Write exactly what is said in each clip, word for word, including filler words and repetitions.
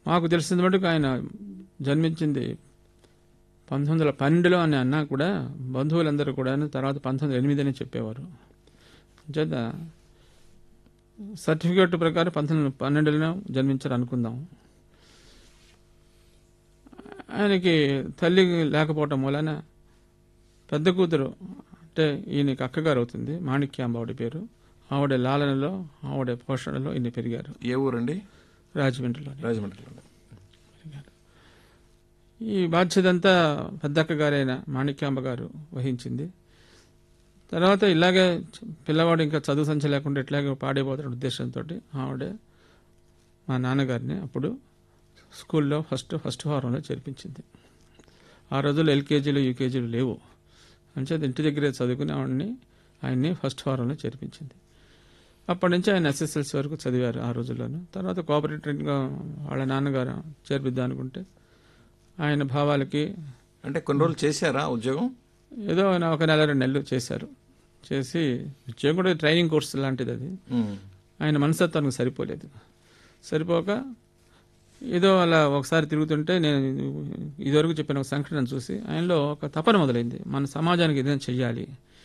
మాకు తెలిసిన మటుకు ఆయన జన్మించింది పంతొమ్మిది వందల పన్నెండులో అని అన్నా కూడా బంధువులందరూ కూడా తర్వాత పంతొమ్మిది వందల ఎనిమిది అని చెప్పేవారు. చేత సర్టిఫికేట్ ప్రకారం పంతొమ్మిది వందల పన్నెండులో జన్మించారు అనుకుందాం. ఆయనకి తల్లి లేకపోవటం మూలన పెద్ద కూతురు అంటే ఈయనకి అక్కగారు అవుతుంది, మాణిక్యాంబ ఆవిడ పేరు. ఆవిడ లాలనలో ఆవిడ పోషణలో ఈయన పెరిగారు. ఏ ఊరండి? రాజమండ్రిలో. రాజమండ్రిలో. ఈ బాధ్యత అంతా పెద్దక్క గారైన మాణిక్యాంబ గారు వహించింది. తర్వాత ఇలాగే పిల్లవాడు ఇంకా చదువు సంచ లేకుండా ఇట్లాగే పాడైపోతున్న ఉద్దేశంతో ఆవిడే మా నాన్నగారిని అప్పుడు స్కూల్లో ఫస్ట్ ఫస్ట్ ఫారంలో చేర్పించింది. ఆ రోజుల్లో ఎల్కేజీలు యూకేజీలు లేవు. అంచేది ఇంటి దగ్గరే చదువుకుని ఆవిడని ఆయన్ని ఫస్ట్ ఫారంలో చేర్పించింది. అప్పటి నుంచి ఆయన ఎస్ఎస్ఎల్సీ వరకు చదివారు ఆ రోజుల్లోనూ. తర్వాత కోఆపరేటివ్గా వాళ్ళ నాన్నగారు చేర్పిద్దాం అనుకుంటే ఆయన భావాలకి అంటే కొన్ని రోజులు చేశారా ఉద్యోగం? ఏదో ఆయన ఒక నెల రెండు నెలలు చేశారు. చేసి ఉద్యోగం కూడా ట్రైనింగ్ కోర్సు లాంటిది అది. ఆయన మనస్తత్వానికి సరిపోలేదు. సరిపోక ఏదో అలా ఒకసారి తిరుగుతుంటే నేను ఇదివరకు చెప్పిన ఒక సంఘటన చూసి ఆయనలో ఒక తపన మొదలైంది, మన సమాజానికి ఏదైనా చెయ్యాలి.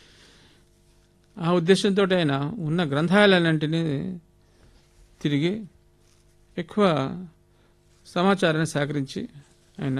ఆ ఉద్దేశంతో ఆయన ఉన్న గ్రంథాలయాలన్నింటినీ తిరిగి ఎక్కువ సమాచారాన్ని సేకరించి ఆయన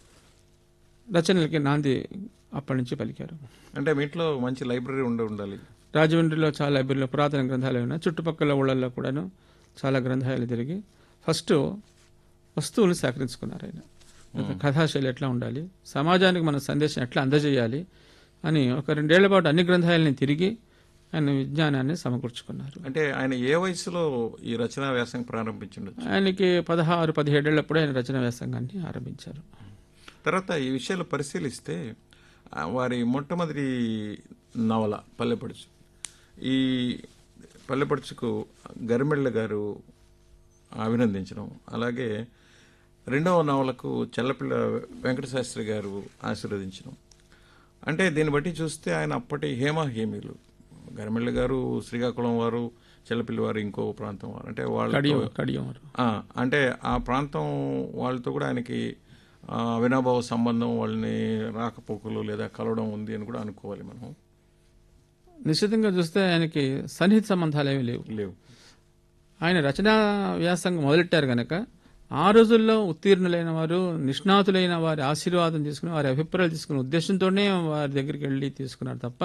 రచనలకి నాంది అప్పటి నుంచి పలికారు. అంటే మీ ఇంట్లో మంచి లైబ్రరీ ఉండి ఉండాలి. రాజమండ్రిలో చాలా లైబ్రరీలో పురాతన గ్రంథాలయం ఉన్నాయి. చుట్టుపక్కల ఊళ్ళల్లో కూడాను చాలా గ్రంథాలయాలు తిరిగి ఫస్ట్ వస్తువులు సేకరించుకున్నారు. ఆయన కథాశైలి ఎట్లా ఉండాలి, సమాజానికి మన సందేశం ఎట్లా అందజేయాలి అని ఒక రెండేళ్ల పాటు అన్ని గ్రంథాలయాలని తిరిగి ఆయన విజ్ఞానాన్ని సమకూర్చుకున్నారు. అంటే ఆయన ఏ వయసులో ఈ రచనా వ్యాసంగం ప్రారంభించిండు? ఆయనకి పదహారు పదిహేడేళ్లప్పుడు ఆయన రచనా వ్యాసంగాన్ని ఆరంభించారు. తర్వాత ఈ విషయాలు పరిశీలిస్తే వారి మొట్టమొదటి నవల పల్లెపడుచు, ఈ పల్లెపడుచుకు గరిమెళ్ళ గారు అభినందించడం, అలాగే రెండవ నవలకు చెల్లపిల్ల వెంకటశాస్త్రి గారు ఆశీర్వదించడం. అంటే దీన్ని బట్టి చూస్తే ఆయన అప్పటి హేమా హేమీలు. గరిమెళ్ళ గారు శ్రీకాకుళం వారు, చెల్లపిల్లి వారు ఇంకో ప్రాంతం వారు. అంటే వాళ్ళు అంటే ఆ ప్రాంతం వాళ్ళతో కూడా ఆయనకి అవినాభావ సంబంధం, వాళ్ళని రాకపోకలు లేదా కలవడం ఉంది అని కూడా అనుకోవాలి మనం. నిశ్చితంగా చూస్తే ఆయనకి సన్నిహిత సంబంధాలు ఏమీ లేవు లేవు ఆయన రచనా వ్యాసంగం మొదలెట్టారు కనుక ఆ రోజుల్లో ఉత్తీర్ణులైన వారు, నిష్ణాతులైన వారి ఆశీర్వాదం తీసుకుని వారి అభిప్రాయాలు తీసుకునే ఉద్దేశంతోనే వారి దగ్గరికి వెళ్ళి తీసుకున్నారు తప్ప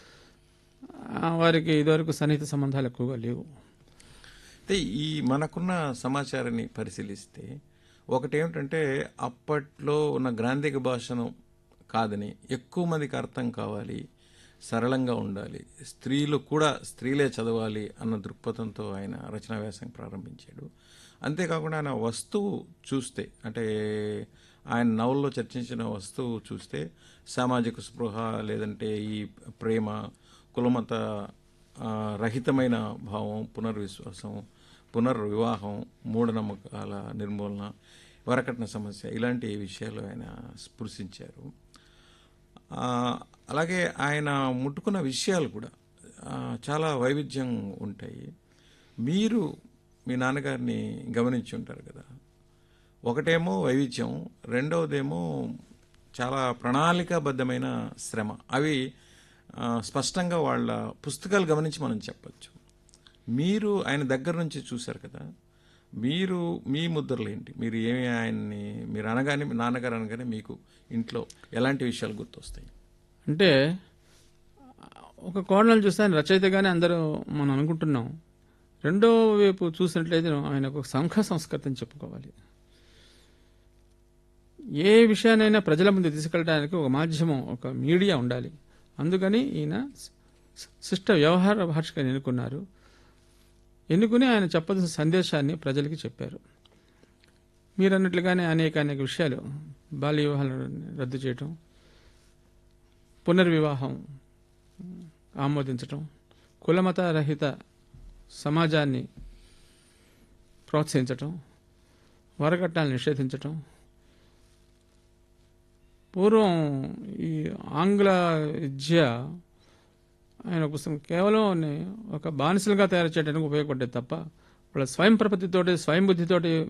వారికి ఇదివరకు సన్నిహిత సంబంధాలు ఎక్కువగా లేవు. అయితే ఈ మనకున్న సమాచారాన్ని పరిశీలిస్తే ఒకటేమిటంటే అప్పట్లో ఉన్న గ్రాంధిక భాషను కాదని ఎక్కువ మందికి అర్థం కావాలి, సరళంగా ఉండాలి, స్త్రీలు కూడా స్త్రీలే చదవాలి అన్న దృక్పథంతో ఆయన రచనా వ్యాసం ప్రారంభించాడు. అంతేకాకుండా ఆయన వస్తువు చూస్తే, అంటే ఆయన నవల్లో చర్చించిన వస్తువు చూస్తే సామాజిక స్పృహ, లేదంటే ఈ ప్రేమ, కులమత రహితమైన భావం, పునర్విశ్వాసం, పునర్వివాహం, మూఢనమ్మకాల నిర్మూలన, వరకట్న సమస్య, ఇలాంటి విషయాలు ఆయన స్పృశించారు. అలాగే ఆయన ముట్టుకున్న విషయాలు కూడా చాలా వైవిధ్యం ఉంటాయి. మీరు మీ నాన్నగారిని గమనించి ఉంటారు కదా, ఒకటేమో వైవిధ్యం, రెండవదేమో చాలా ప్రణాళికాబద్ధమైన శ్రమ. అవి స్పష్టంగా వాళ్ళ పుస్తకాలు గమనించి మనం చెప్పచ్చు. మీరు ఆయన దగ్గర నుంచి చూశారు కదా, మీరు మీ ముద్రలు ఏంటి? మీరు ఏమి ఆయన్ని మీరు అనగానే, నాన్నగారు అనగానే మీకు ఇంట్లో ఎలాంటి విషయాలు గుర్తొస్తాయి? అంటే ఒక కోణాలు చూస్తే ఆయన రచయితగానే అందరూ మనం అనుకుంటున్నాం. రెండో వైపు చూసినట్లయితే ఆయన ఒక సంఘ సంస్కృతి అని చెప్పుకోవాలి. ఏ విషయానైనా ప్రజల ముందు తీసుకెళ్ళడానికి ఒక మాధ్యమం, ఒక మీడియా ఉండాలి. అందుకని ఈయన శిష్ట వ్యవహార భాషగా ఎన్నుకున్నారు. ఎన్నుకుని ఆయన చెప్పాల్సిన సందేశాన్ని ప్రజలకి చెప్పారు. మీరు అన్నట్లుగానే అనేక అనేక విషయాలు, బాల్య వివాహాలను రద్దు చేయటం, పునర్వివాహం ఆమోదించటం, కులమత రహిత సమాజాన్ని ప్రోత్సహించటం, వరకట్నాలను నిషేధించటం. పూర్వం ఈ ఆంగ్ల విద్య ఆయన పుస్తకం కేవలం ఒక బానిసలుగా తయారు చేయడానికి ఉపయోగపడ్డది తప్ప వాళ్ళ స్వయం ప్రపత్తితోటి, స్వయం బుద్ధితోటి